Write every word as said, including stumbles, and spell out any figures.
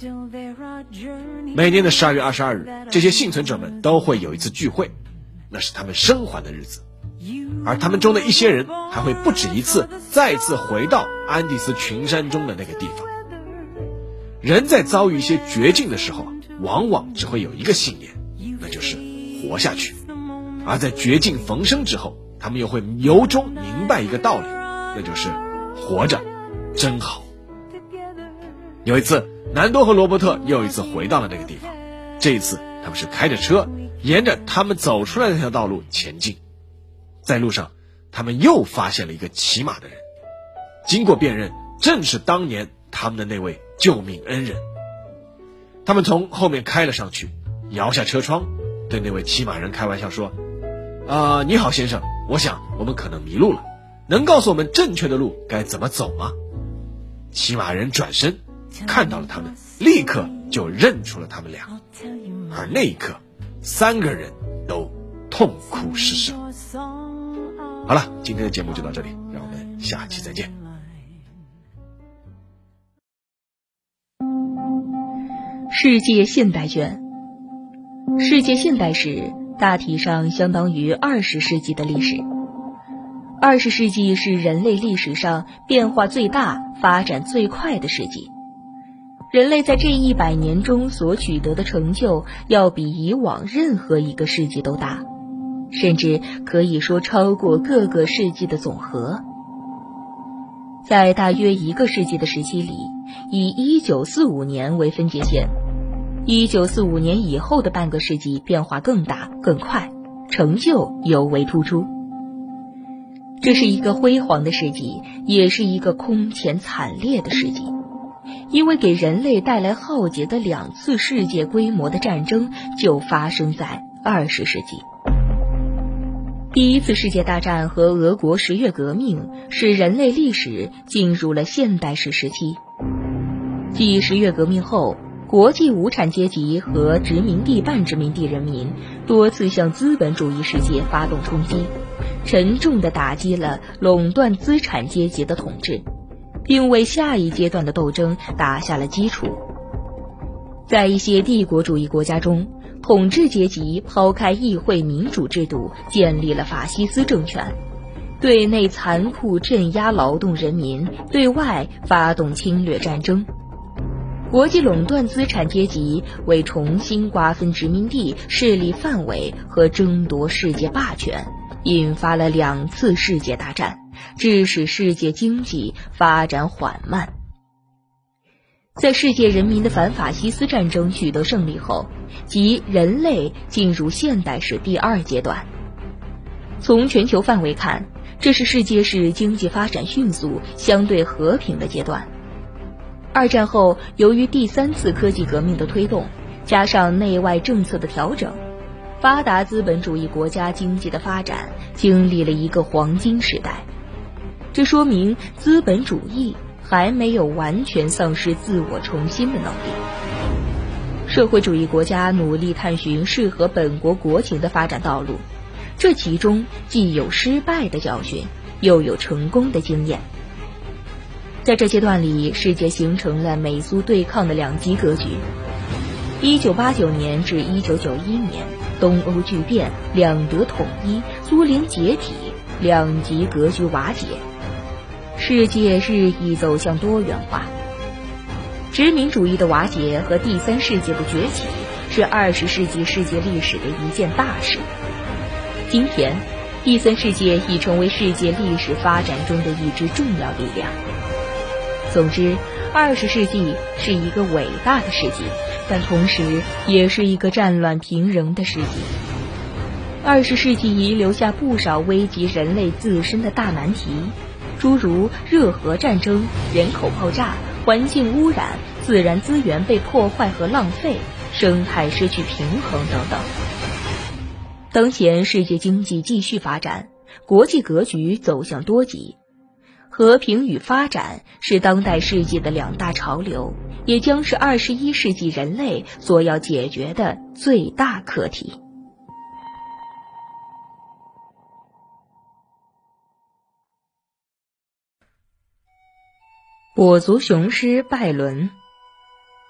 每年的十二月二十二日，这些幸存者们都会有一次聚会，那是他们生还的日子。而他们中的一些人还会不止一次再次回到安第斯群山中的那个地方。人在遭遇一些绝境的时候，往往只会有一个信念，那就是活下去。而在绝境逢生之后，他们又会由衷明白一个道理，那就是活着真好。有一次，南多和罗伯特又一次回到了那个地方，这一次他们是开着车沿着他们走出来的那条道路前进。在路上，他们又发现了一个骑马的人，经过辨认，正是当年他们的那位救命恩人。他们从后面开了上去，摇下车窗，对那位骑马人开玩笑说：啊、呃，你好先生，我想我们可能迷路了，能告诉我们正确的路该怎么走吗？骑马人转身看到了他们，立刻就认出了他们俩，而那一刻，三个人都痛哭失声。好了，今天的节目就到这里，让我们下期再见。 世界现代卷，世界现代史大体上相当于二十世纪的历史。二十世纪是人类历史上变化最大、发展最快的世纪。人类在这一百年中所取得的成就，要比以往任何一个世纪都大，甚至可以说超过各个世纪的总和。在大约一个世纪的时期里，以一九四五年为分界线，一九四五年以后的半个世纪变化更大更快，成就尤为突出。这是一个辉煌的世纪，也是一个空前惨烈的世纪，因为给人类带来浩劫的两次世界规模的战争就发生在二十世纪。第一次世界大战和俄国十月革命使人类历史进入了现代史时期。继十月革命后，国际无产阶级和殖民地半殖民地人民多次向资本主义世界发动冲击，沉重地打击了垄断资产阶级的统治，并为下一阶段的斗争打下了基础。在一些帝国主义国家中，统治阶级抛开议会民主制度，建立了法西斯政权，对内残酷镇压劳动人民，对外发动侵略战争。国际垄断资产阶级为重新瓜分殖民地势力范围和争夺世界霸权，引发了两次世界大战，致使世界经济发展缓慢。在世界人民的反法西斯战争取得胜利后，即人类进入现代史第二阶段。从全球范围看，这是世界史经济发展迅速、相对和平的阶段。二战后，由于第三次科技革命的推动，加上内外政策的调整，发达资本主义国家经济的发展经历了一个黄金时代。这说明资本主义还没有完全丧失自我重新的能力。社会主义国家努力探寻适合本国国情的发展道路，这其中既有失败的教训，又有成功的经验。在这阶段里，世界形成了美苏对抗的两极格局。一九八九年至一九九一年，东欧剧变，两德统一，苏联解体，两极格局瓦解，世界日益走向多元化。殖民主义的瓦解和第三世界的崛起是二十世纪世界历史的一件大事。今天，第三世界已成为世界历史发展中的一支重要力量。总之，二十世纪是一个伟大的世纪，但同时也是一个战乱频仍的世纪。二十世纪遗留下不少危及人类自身的大难题，诸如热核战争、人口爆炸、环境污染、自然资源被破坏和浪费、生态失去平衡等等。当前世界经济继续发展，国际格局走向多极。和平与发展是当代世界的两大潮流，也将是二十一世纪人类所要解决的最大课题。跛足雄狮拜伦。